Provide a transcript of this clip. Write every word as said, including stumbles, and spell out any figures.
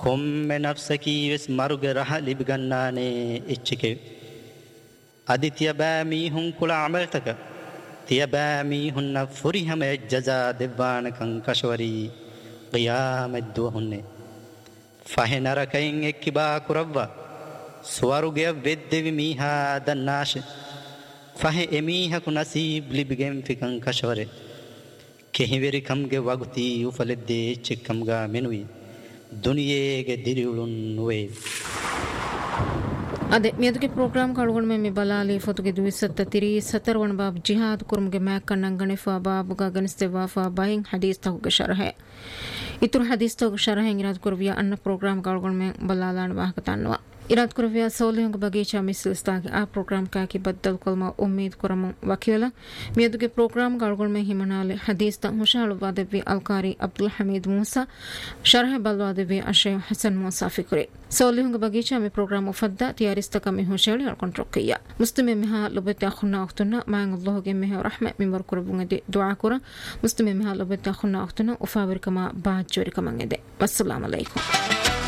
කොම්මෙ නෆ්සකීවෙස් මරුග රහ ලිබිගන්නානේ එච්චිකෙ අදිතිය බෑමීහුන් කුල අමල්තක තිය බෑමීහුන්න ෆුරිහම එජ්ජසා දෙවානකං කශවරී qiyaamedduhunne fahenarakain ekkiba kurawwa swaruge veddevi miha dannash fahe emiha ku nasib libgen fikan kashware kehiveri kamge waguti ufaledde chekkamga menui duniyege diriulun nuwe ಅದೇ ಮೇದುಗೆ program ಕಳ್ಗೊಂಡ ಮೆ ಬಲಾಲಿ ಫೋಟೋಗೆ ದುವಿಸತ್ತ ತಿರಿ ಸತರ್ವಣ Bob ಜಿಹಾದ್ ಕುರ್ಮ್ಗೆ ಮ್ಯಾಕ್ ಕಣ್ಣಂಗಣೆ ಫಾ ಬಾಬುಗ ಗನಿಸ್ತೆ ವಾಫಾ buying ಹದೀಸ್ ತಹುಗೆ ಶರಹೆ ಇತುರ್ ಹದೀಸ್ ತಹುಗೆ ಶರಹೆ ಇರಾದ್ ಕುರ್ವಿಯ ಅನ್ನ program ಕಳ್ಗೊಂಡ ಮೆ ಬಲಾಲಾಣ ವಾಹಕತಾನ್ವ ಇರಾದ್ ಕುರ್ವಿಯ ಸೌಲಿಯಂಗ ಬಗೀಚಾ ಮಿಸ್ಲಿಸ್ತಾಗೆ ಆ program ಕಾಕಿ ಬದ್ದಲ್ ಕೊಲ್ಮ ಉಮ್ಮೀದ್ ಕುರಮ ವಕೀಲ ಮೇದುಗೆ ಪ್ರೋಗ್ರಾಮ್ ಕಳ್ಗೊಂಡ ಮೆ ಹಿಮನಾಲೆ ಹದೀಸ್ ತ ಹುಶಾಳು ವಾದವಿ ಅಲ್ಕಾರಿ ಅಬ್ದುಲ್ ಹಮೀದ್ ಮೂಸಾ ಶರಹೆ ಬಲ್ವಾದವಿ ಅಶೇ ಹಸನ್ ಮೂಸಾ ಫಿಕ್ರಿ ಸೌಲಿಯಂಗ ಬಗೀಚಾ ಮೆ program ಫದ್ದ ತಿಯಾರಿಸ್ತಕ ಮೆ ಹುಶಾಳಿ ಅಳ್ಕೊಂಡ್ ರೊಕ್ಕಯ್ಯ ಮುಸ್ಲಿಮೆ Meha ಲೊಬೆತ್ತ ಖುನ್ನಾ ಅಖ್ತುನ್ನ Maang ಅಲ್ಲಾಹುಗೆ Meha ರಹಮೆ ಮಿಂಬರ್ ಕುರಬುಂಗದೆ ದುಆ ಕುರ ಮುಸ್ಲಿಮೆ Meha ಲೊಬೆತ್ತ ಖುನ್ನಾ ಅಖ್ತುನ್ನ ಉಫಾವಿರ್ comma ಬಾಜ್ ಜೋರಿ ಕಮಂಗೆದೆ ಅಸ್ಸಲಾಮು ಅಲೈಕುಂ